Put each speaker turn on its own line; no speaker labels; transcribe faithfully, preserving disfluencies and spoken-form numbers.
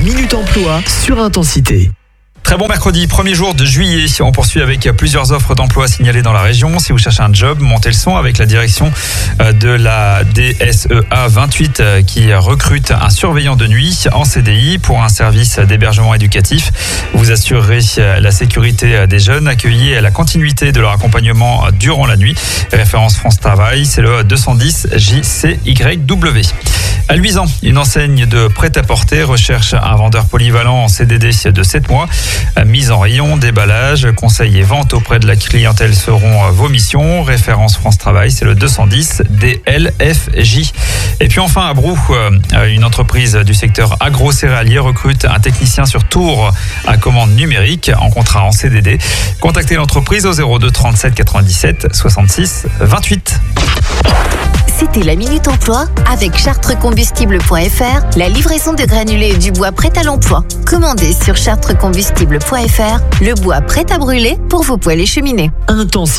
Minute Emploi sur Intensité.
Très bon mercredi, premier jour de juillet. On poursuit avec plusieurs offres d'emploi signalées dans la région. Si vous cherchez un job, montez le son avec la direction de la D S E A vingt-huit qui recrute un surveillant de nuit en C D I pour un service d'hébergement éducatif. Vous assurerez la sécurité des jeunes, accueillis à la continuité de leur accompagnement durant la nuit. Référence France Travail, c'est le deux cent dix J C Y W. À Luisan, une enseigne de prêt-à-porter recherche un vendeur polyvalent en C D D de sept mois. Mise en rayon, déballage, conseil et vente auprès de la clientèle seront vos missions. Référence France Travail, c'est le deux cent dix D L F J. Et puis enfin à Brou, une entreprise du secteur agro-céréalier recrute un technicien sur tour à commande numérique en contrat en C D D. Contactez l'entreprise au zéro deux trente-sept quatre-vingt-dix-sept soixante-six vingt-huit.
C'était la Minute Emploi avec chartrecombustible point f r, la livraison de granulés et du bois prêt à l'emploi. Commandez sur chartrecombustible point f r le bois prêt à brûler pour vos poêles et cheminées.
Intensité.